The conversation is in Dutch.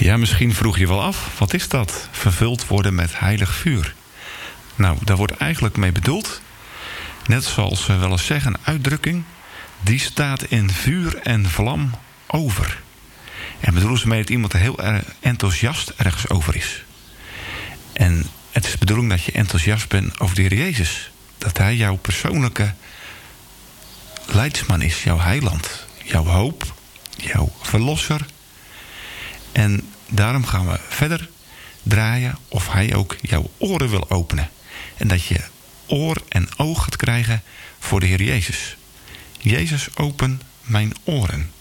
Ja, misschien vroeg je wel af, wat is dat? Vervuld worden met heilig vuur. Nou, daar wordt eigenlijk mee bedoeld, net zoals we wel eens zeggen, een uitdrukking, die staat in vuur en vlam over. En bedoelen ze mee dat iemand er heel enthousiast ergens over is. En het is de bedoeling dat je enthousiast bent over de Heer Jezus. Dat Hij jouw persoonlijke leidsman is, jouw heiland, jouw hoop, jouw verlosser. En daarom gaan we verder draaien of Hij ook jouw oren wil openen. En dat je oor en oog gaat krijgen voor de Heer Jezus. Jezus, open mijn oren.